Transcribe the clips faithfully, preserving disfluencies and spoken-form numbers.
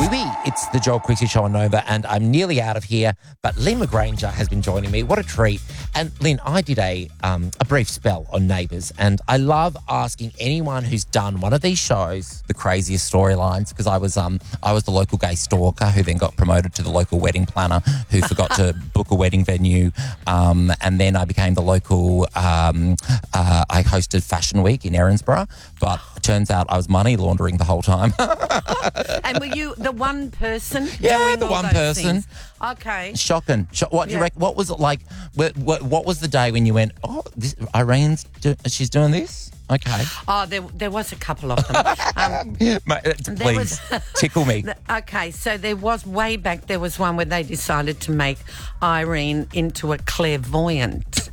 Wee. It's the Joel Creasy Show on Nova, and I'm nearly out of here, but Lynn McGranger has been joining me. What a treat. And Lynn, I did a um, a brief spell on Neighbours, and I love asking anyone who's done one of these shows the craziest storylines, because I was um I was the local gay stalker who then got promoted to the local wedding planner who forgot to book a wedding venue, um, and then I became the local, um, uh, I hosted Fashion Week in Erinsborough, but it turns out I was money laundering the whole time. And were you the one person? Yeah, doing the all one those person. things? Okay. Shocking. Sho- what do you Yeah. reckon? What was it like? What, what, what was the day when you went, oh, this, Irene's, do, she's doing this? Okay. Oh, there, there was a couple of them. Um, Mate, uh, please, was- tickle me. okay, so there was way back, there was one where they decided to make Irene into a clairvoyant.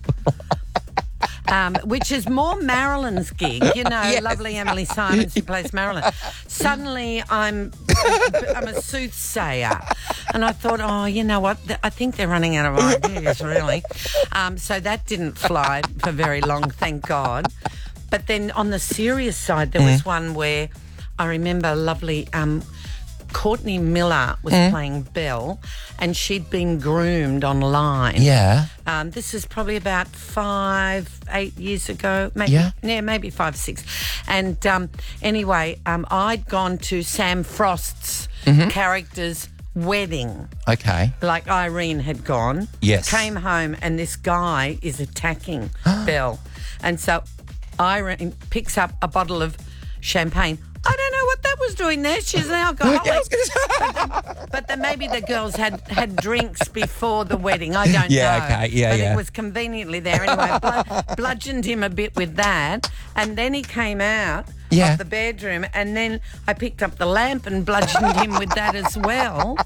Um, which is more Marilyn's gig, you know, Yes. lovely Emily Simons who plays Marilyn. Suddenly I'm I'm a soothsayer. And I thought, oh, you know what, I think they're running out of ideas, really. Um, so that didn't fly for very long, thank God. But then on the serious side, there was one where I remember lovely... Um, Courtney Miller was Mm. playing Belle, and she'd been groomed online. Yeah. Um, this is probably about five, eight years ago. Maybe, Yeah. yeah, maybe five, six. And um, anyway, um, I'd gone to Sam Frost's Mm-hmm. character's wedding, Okay. like Irene had gone. Yes. Came home, and this guy is attacking Belle. And so Irene picks up a bottle of champagne. I don't know what that was doing there. She's an alcoholic. Yeah, I was gonna say- but, then, but then maybe the girls had, had drinks before the wedding. I don't Yeah, know. okay, yeah, but yeah. it was conveniently there. Anyway, bl- bludgeoned him a bit with that. And then he came out Yeah. of the bedroom, and then I picked up the lamp and bludgeoned him with that as well.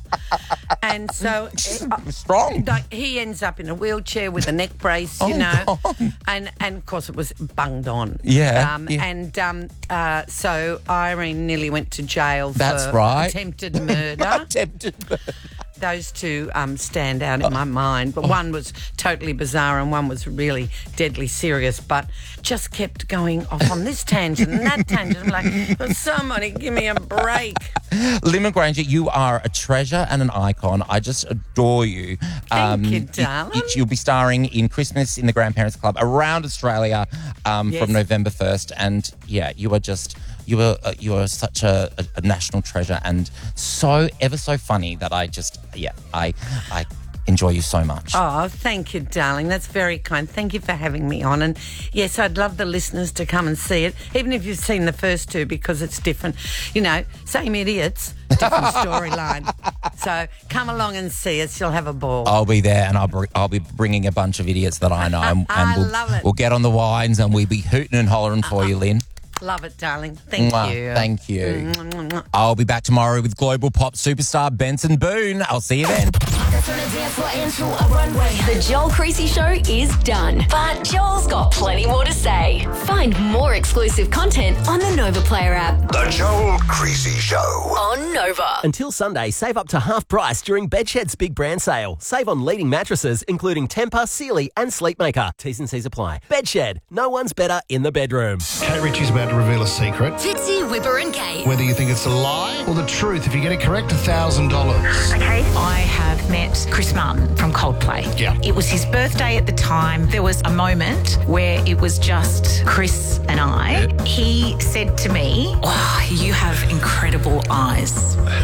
And so... Strong. Like, he ends up in a wheelchair with a neck brace, you Oh, know, God. and and of course it was bunged on. Yeah, Um, yeah. And um, uh, so Irene nearly went to jail That's for right. attempted murder. Attempted. Those two um, stand out in my mind, Oh. but one was totally bizarre and one was really deadly serious, but just kept going off on this tangent and that tangent. I'm like, somebody give me a break. Lynn McGranger, you are a treasure and an icon. I just adore you. Thank you, darling. You, you'll be starring in Christmas in the Grandparents Club around Australia um, Yes. from November first. And yeah, you are just, you are uh, you are such a, a, a national treasure and so ever so funny that I just, yeah, I I enjoy you so much. Oh, thank you, darling. That's very kind. Thank you for having me on. And yes, I'd love the listeners to come and see it, even if you've seen the first two, because it's different. You know, same idiots, different storyline. So come along and see us. You'll have a ball. I'll be there, and I'll br- I'll be bringing a bunch of idiots that I know, and, and I we'll, love it. we'll get on the wines, and we'll be hooting and hollering for you, Lynn. Love it, darling. Thank Mwah. you. Thank you. Mwah, mwah, mwah. I'll be back tomorrow with global pop superstar Benson Boone. I'll see you then. The Joel Creasy Show is done, but Joel's got plenty more to say. Find more exclusive content on the Nova Player app. The Joel Creasy Show. On Nova. Until Sunday, save up to half price during Bedshed's big brand sale. Save on leading mattresses, including Tempur, Sealy and Sleepmaker. T's and C's apply. Bedshed. No one's better in the bedroom. Kate Ritchie's about to reveal a secret. Fitzy, Whipper and Kate. Whether you think it's a lie or the truth, if you get it correct, one thousand dollars. Okay. I have met Chris Martin from Coldplay. Yeah. It was his birthday at the time. There was a moment where it was just Chris and I. He said to me, "Oh, you have incredible eyes."